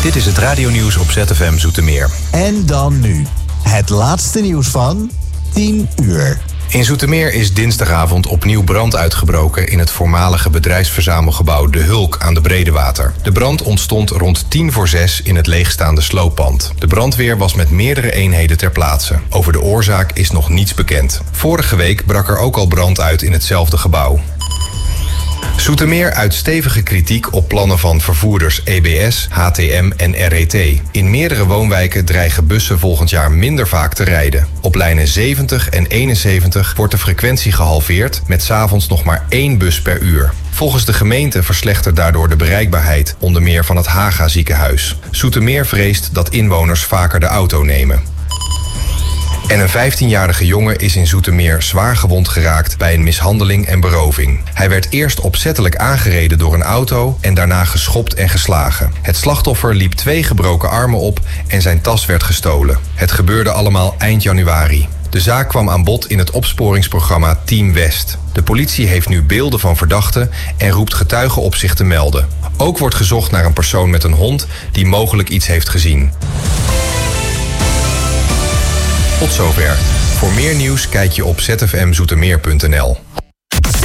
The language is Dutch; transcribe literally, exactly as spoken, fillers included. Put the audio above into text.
Dit is het radionieuws op Z F M Zoetermeer. En dan nu, het laatste nieuws van tien uur. In Zoetermeer is dinsdagavond opnieuw brand uitgebroken in het voormalige bedrijfsverzamelgebouw De Hulk aan de Bredewater. De brand ontstond rond tien voor zes in het leegstaande slooppand. De brandweer was met meerdere eenheden ter plaatse. Over de oorzaak is nog niets bekend. Vorige week brak er ook al brand uit in hetzelfde gebouw. Zoetermeer uit stevige kritiek op plannen van vervoerders E B S, H T M en R E T. In meerdere woonwijken dreigen bussen volgend jaar minder vaak te rijden. Op lijnen zeventig en eenenzeventig wordt de frequentie gehalveerd met 's avonds nog maar één bus per uur. Volgens de gemeente verslechtert daardoor de bereikbaarheid, onder meer van het Haga ziekenhuis. Zoetermeer vreest dat inwoners vaker de auto nemen. En een vijftienjarige jongen is in Zoetermeer zwaar gewond geraakt bij een mishandeling en beroving. Hij werd eerst opzettelijk aangereden door een auto en daarna geschopt en geslagen. Het slachtoffer liep twee gebroken armen op en zijn tas werd gestolen. Het gebeurde allemaal eind januari. De zaak kwam aan bod in het opsporingsprogramma Team West. De politie heeft nu beelden van verdachten en roept getuigen op zich te melden. Ook wordt gezocht naar een persoon met een hond die mogelijk iets heeft gezien. Tot zover. Voor meer nieuws kijk je op z f m zoetermeer punt n l.